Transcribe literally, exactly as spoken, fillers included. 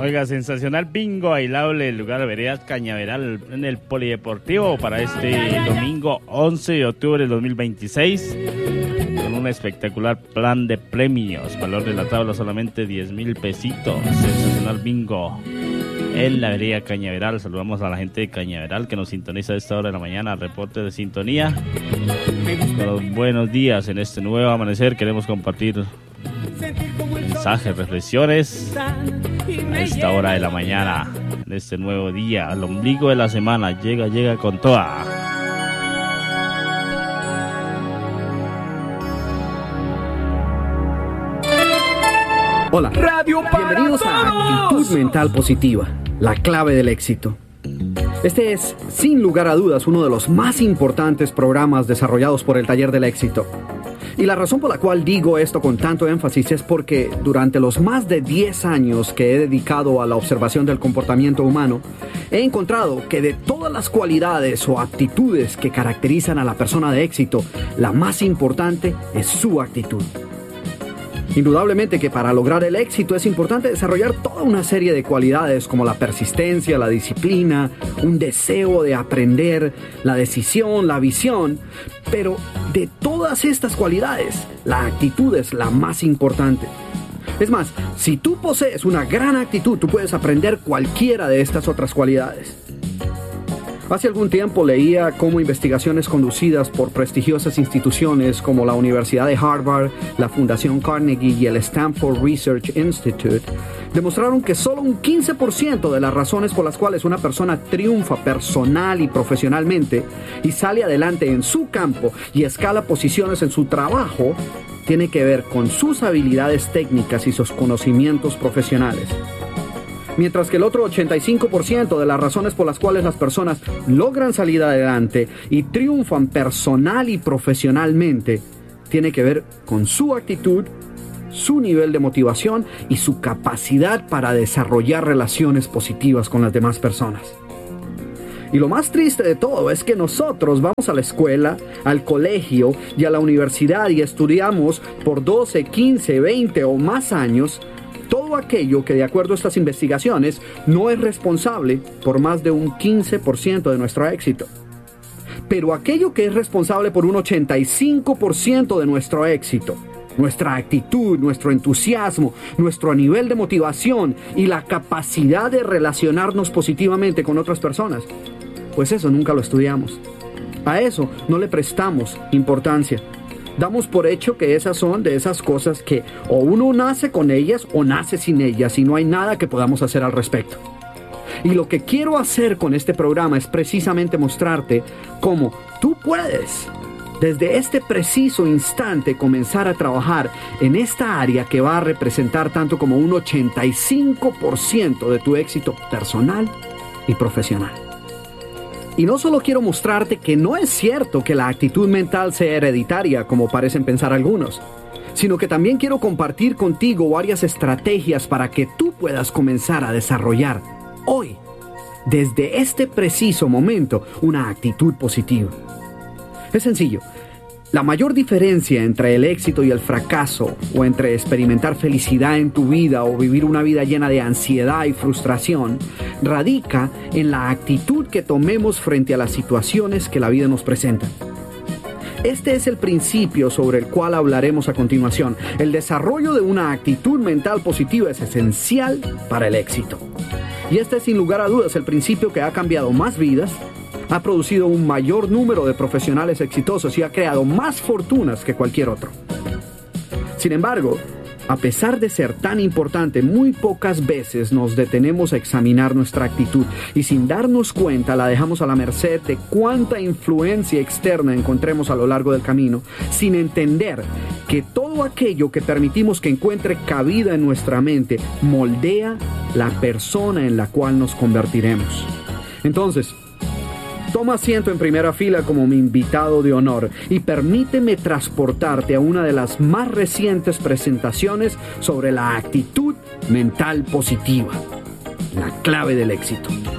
Oiga, sensacional bingo bailable el lugar de Veredas Cañaveral en el Polideportivo para este domingo once de octubre del dos mil veintiséis, con un espectacular plan de premios, valor de la tabla solamente diez mil pesitos. Sensacional bingo en la vereda Cañaveral. Saludamos a la gente de Cañaveral que nos sintoniza a esta hora de la mañana, reporte de sintonía. Con los buenos días en este nuevo amanecer, queremos compartir mensajes, reflexiones a esta hora de la mañana, en este nuevo día, al ombligo de la semana. Llega, llega con toda. Hola, Radio bienvenidos a Actitud Mental Positiva, la clave del éxito. Este es, sin lugar a dudas, uno de los más importantes programas desarrollados por el Taller del Éxito. Y la razón por la cual digo esto con tanto énfasis es porque durante los más de diez años que he dedicado a la observación del comportamiento humano, he encontrado que de todas las cualidades o actitudes que caracterizan a la persona de éxito, la más importante es su actitud. Indudablemente que para lograr el éxito es importante desarrollar toda una serie de cualidades como la persistencia, la disciplina, un deseo de aprender, la decisión, la visión. Pero de todas estas cualidades, la actitud es la más importante. Es más, si tú posees una gran actitud, tú puedes aprender cualquiera de estas otras cualidades. Hace algún tiempo leía cómo investigaciones conducidas por prestigiosas instituciones como la Universidad de Harvard, la Fundación Carnegie y el Stanford Research Institute demostraron que solo un quince por ciento de las razones por las cuales una persona triunfa personal y profesionalmente y sale adelante en su campo y escala posiciones en su trabajo tiene que ver con sus habilidades técnicas y sus conocimientos profesionales. Mientras que el otro ochenta y cinco por ciento de las razones por las cuales las personas logran salir adelante y triunfan personal y profesionalmente tiene que ver con su actitud, su nivel de motivación y su capacidad para desarrollar relaciones positivas con las demás personas. Y lo más triste de todo es que nosotros vamos a la escuela, al colegio y a la universidad y estudiamos por doce, quince, veinte o más años todo aquello que, de acuerdo a estas investigaciones, no es responsable por más de un quince por ciento de nuestro éxito. Pero aquello que es responsable por un ochenta y cinco por ciento de nuestro éxito, nuestra actitud, nuestro entusiasmo, nuestro nivel de motivación y la capacidad de relacionarnos positivamente con otras personas, pues eso nunca lo estudiamos. A eso no le prestamos importancia. Damos por hecho que esas son de esas cosas que o uno nace con ellas o nace sin ellas y no hay nada que podamos hacer al respecto. Y lo que quiero hacer con este programa es precisamente mostrarte cómo tú puedes, desde este preciso instante, comenzar a trabajar en esta área que va a representar tanto como un ochenta y cinco por ciento de tu éxito personal y profesional. Y no solo quiero mostrarte que no es cierto que la actitud mental sea hereditaria, como parecen pensar algunos, sino que también quiero compartir contigo varias estrategias para que tú puedas comenzar a desarrollar hoy, desde este preciso momento, una actitud positiva. Es sencillo. La mayor diferencia entre el éxito y el fracaso, o entre experimentar felicidad en tu vida o vivir una vida llena de ansiedad y frustración, radica en la actitud que tomemos frente a las situaciones que la vida nos presenta. Este es el principio sobre el cual hablaremos a continuación. El desarrollo de una actitud mental positiva es esencial para el éxito. Y este es, sin lugar a dudas, el principio que ha cambiado más vidas, ha producido un mayor número de profesionales exitosos y ha creado más fortunas que cualquier otro. Sin embargo, a pesar de ser tan importante, muy pocas veces nos detenemos a examinar nuestra actitud y sin darnos cuenta la dejamos a la merced de cuánta influencia externa encontremos a lo largo del camino, sin entender que todo aquello que permitimos que encuentre cabida en nuestra mente moldea la persona en la cual nos convertiremos. Entonces, toma asiento en primera fila como mi invitado de honor y permíteme transportarte a una de las más recientes presentaciones sobre la actitud mental positiva, la clave del éxito.